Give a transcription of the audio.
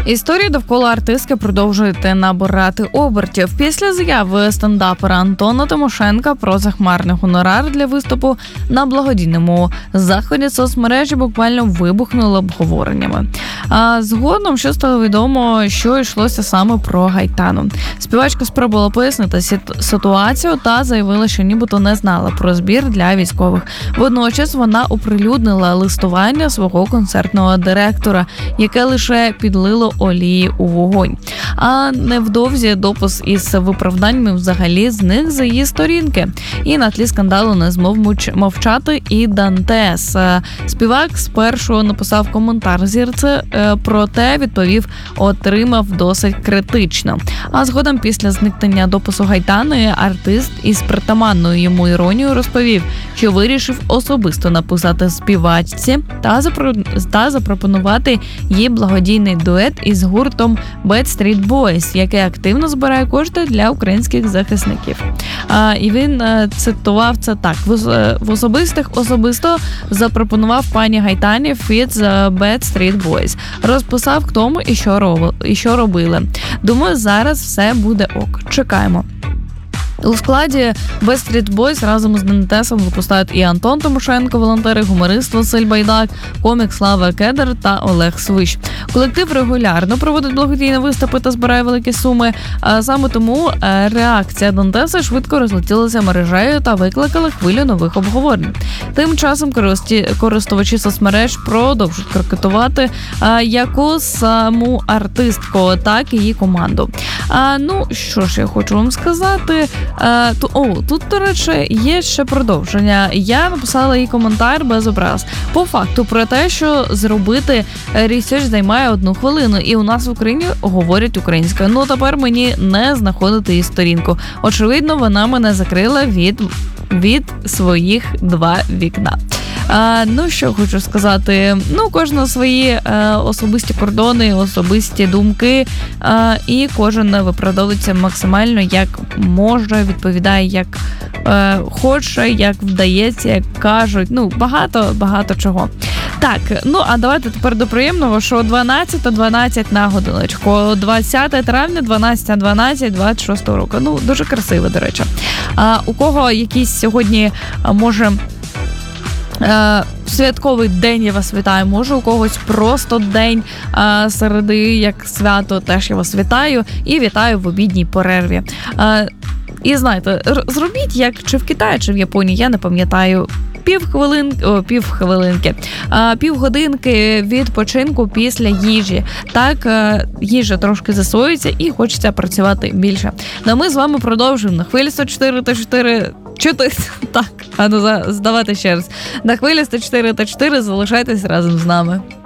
Історія довкола артистки продовжує набирати обертів. Після заяви стендапера Антона Тимошенка про захмарний гонорар для виступу на благодійному заході соцмережі буквально вибухнули обговореннями. А згодом, що стало відомо, що йшлося саме про Гайтану. Співачка спробувала пояснити ситуацію та заявила, що нібито не знала про збір для військових. Водночас вона оприлюднила листування свого концертного директора, яке лише підлило олії у вогонь. А невдовзі допис із виправданнями взагалі зник з її сторінки. І на тлі скандалу не змог мовчати і Дантес. Співак спершу написав коментар зірці, проте відповів, отримав досить критично. А згодом після зникнення допису Гайтани артист із притаманною йому іронією розповів, що вирішив особисто написати співачці та запропонувати їй благодійний дует із гуртом Backstreet Boys, який активно збирає кошти для українських захисників. І він цитував це так: особисто запропонував пані Гайтані фіт з Backstreet Boys. Розписав, хто ми і що робили. Думаю, зараз все буде ок. Чекаємо. У складі Backstreet Boys разом з Дантесом випускають і Антон Тимошенко, волонтери, гуморист Василь Байдак, комік Слава Кедр та Олег Свищ. Колектив регулярно проводить благодійні виступи та збирає великі суми. Саме тому реакція Дантеса швидко розлетілася мережею та викликала хвилю нових обговорень. Тим часом користувачі соцмереж продовжують критикувати яку саму артистку, так і її команду. Ну, що ж я хочу вам сказати. Тут, до речі, є ще продовження. Я написала їй коментар без образ. По факту про те, що зробити ресерч займає 1 хвилину, і у нас в Україні говорять українською. Ну, тепер мені не знаходити її сторінку. Очевидно, вона мене закрила від своїх 2 вікна. Ну, що хочу сказати, кожного свої особисті кордони, особисті думки, і кожен виправдовується максимально, як може, відповідає, як хоче, як вдається, як кажуть, багато чого. Так, а давайте тепер до приємного, що 12:12 на годиночку, 20 травня, 12:12, 26 року. Дуже красиво, до речі. У кого якийсь сьогодні, може, святковий день, я вас вітаю. Може, у когось просто день середи, як свято, теж я вас вітаю. І вітаю в обідній перерві. І знаєте, зробіть як чи в Китаї, чи в Японії, я не пам'ятаю, півгодинки відпочинку після їжі. Так, їжа трошки засвоюється і хочеться працювати більше. Ми з вами продовжуємо на хвилі 104,4. Так, здавати ще раз. На хвилі 104,4 залишайтесь разом з нами.